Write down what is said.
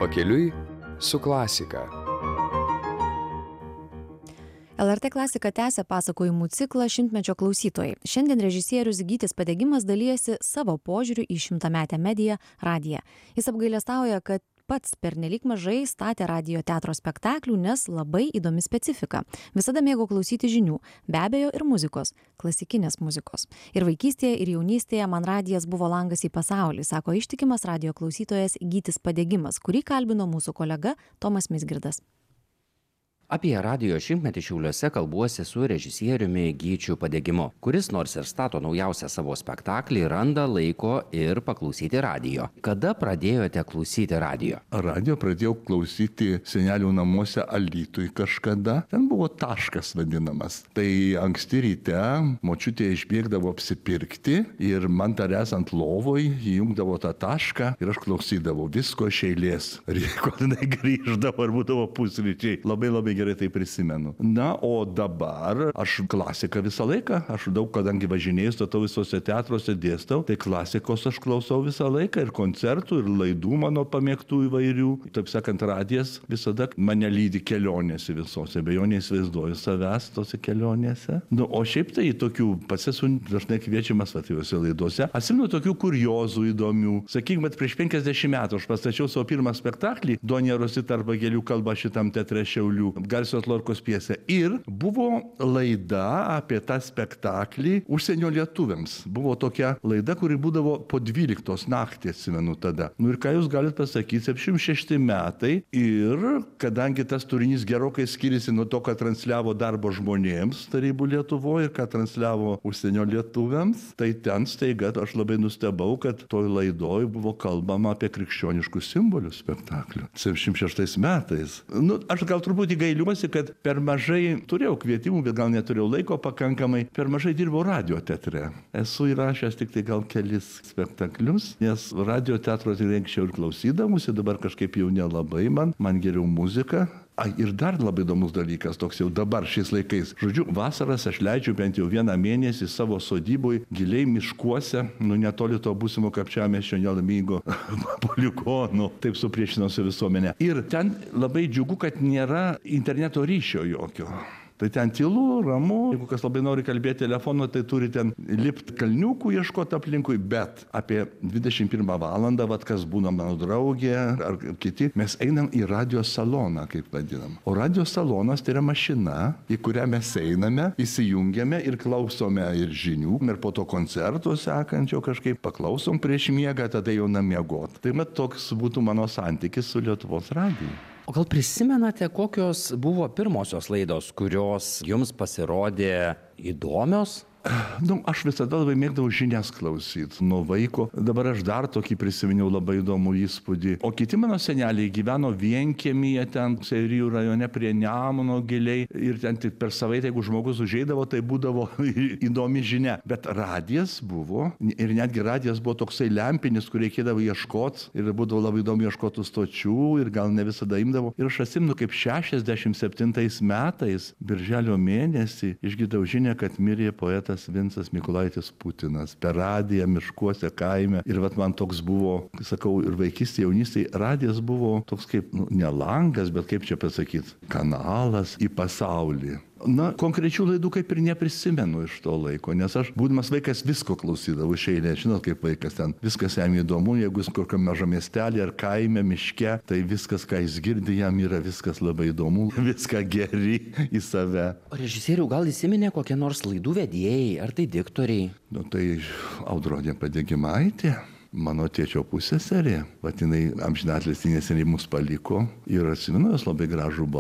Pakeliui su klasika. LRT klasika tęsia pasakojimų ciklą Šimtmečio klausytojai. Šiandien režisierius Gytis Padegimas dalyjasi savo požiūriu į šimtametę mediją radiją. Jis apgailestauja, kad pats pernelyg mažai statė radijo teatro spektaklių, nes labai įdomi specifika. Visada mėgo klausyti žinių, be abejo ir muzikos, klasikinės muzikos. Ir vaikystėje, ir jaunystėje man radijas buvo langas į pasaulį, sako ištikimas radijo klausytojas Gytis Padegimas, kurį kalbino mūsų kolega Tomas Mizgirdas. Apie radijo šimtmetį Šiauliuose kalbuosi su režisieriumi Gyčiu Padegimu, kuris nors ir stato naujausią savo spektaklį, randa laiko ir paklausyti radijo. Kada pradėjote klausyti radijo? Radijo pradėjau klausyti senelių namuose Alytuj kažkada. Ten buvo taškas vadinamas. Tai anksti ryte močiutė išbėgdavo apsipirkti ir man dar esant lovoj įjungdavo tą tašką ir aš klausydavau visko iš eilės. Kol jinai grįždavo ir būdavo pusryčiai. Labai gerai tai prisimenu. Na, o dabar aš klasiką visą laiką. Aš daug, kadangi važinėjau, statau visose teatruose, dėstau, tai klasikos aš klausau visą laiką ir koncertų, ir laidų mano pamėgtų įvairių. Taip sakant, radijas visada mane lydi kelionėse visose. Be jo neįsivaizduoju savęs tose kelionėse. Nu, o šiaip tai tokių pats esu dažnai kviečiamas atėjose laidose. Atsimenu tokių kuriozų įdomių. Sakykime, prieš 50 metų aš pastačiau savo pirmą spektaklį Donja Rosita arba Gėlių kalba šitam teatre Šiaulių. Garsios Lorkos pjesė. Ir buvo laida apie tą spektaklį užsienio lietuviams. Buvo tokia laida, kuri būdavo po 12 naktį, atsimenu tada. Nu ir ką jūs galite pasakyti, 76 metai ir kadangi tas turinys gerokai skiriasi nuo to, ką transliavo darbo žmonėms Tarybų Lietuvoje ir ką transliavo užsienio lietuviams, tai ten staiga aš labai nustebau, kad toj laidoj buvo kalbama apie krikščioniškus simbolius spektaklio. 76 metais. Nu, aš gal truputį gailiuosi, kad per mažai turėjau kvietimų, bet gal neturėjau laiko pakankamai, per mažai dirbau radio teatre. Esu įrašęs tik tai gal kelis spektaklius, nes radio teatro tai anksčiau ir klausydamusi, dabar kažkaip jau nelabai man geriau muzika. Ir dar labai įdomus dalykas, toks jau dabar šiais laikais. Žodžiu, vasaras aš leidžiu bent jau 1 mėnesį savo sodyboj, giliai miškuose, netoli to būsimo Kapčiamiesčio nelaimingo poligono, taip supriešinausi visuomenę. Ir ten labai džiugu, kad nėra interneto ryšio jokio. Tai ten tylu, ramu, jeigu kas labai nori kalbėti telefonu, tai turi ten lipti kalniukų, ieškoti aplinkui, bet apie 21 valandą, kas būna mano draugė ar kiti, mes einam į radio saloną, kaip vadinam. O radio salonas tai yra mašina, į kurią mes einame, įsijungiame ir klausome ir žinių, ir po to koncerto sekančio kažkaip paklausom prieš miegą, tada jau namiegot. Tai toks būtų mano santykis su Lietuvos radiju. O gal prisimenate, kokios buvo pirmosios laidos, kurios jums pasirodė įdomios? Aš visada labai mėgdavau žinias klausyti nuo vaiko. Dabar aš dar tokį prisiminiau labai įdomų įspūdį. O kiti mano seneliai gyveno vienkiemyje ten, Seirijų rajone prie Nemuno giliai. Ir ten tik per savaitę, jeigu žmogus užeidavo, tai būdavo įdomi žinia. Bet radijas buvo, ir netgi radijas buvo toksai lempinis, kur reikėdavo ieškoti. Ir būdavo labai įdomu ieškoti stočių ir gal ne visada imdavo. Ir aš atsimenu, kaip 67 metais, birželio mėnesį, išgirdau žinią, kad mirė poetas Vincas Mykolaitis Putinas per radiją miškuose kaime. Ir man toks buvo, sakau, ir vaikystėje, jaunystėje, radijas buvo toks kaip, ne langas, bet kaip čia pasakyti, kanalas į pasaulį. Konkrečių laidų kaip ir neprisimenu iš to laiko, nes aš, būdamas vaikas, visko klausydavau iš eilės. Žinot, kaip vaikas ten, viskas jam įdomu, jeigu jis kokiam mažam miestelį ar kaime, miške, tai viskas, ką jis girdi, jam yra viskas labai įdomu, viską geri į save. O režisierių gal įsiminė kokie nors laidų vedėjai, ar tai diktoriai? Tai Audronė Padegimaitė. Mano tėčio pusseserė, jinai amžinatilsį neseniai mus paliko ir atsimenu jos labai gražų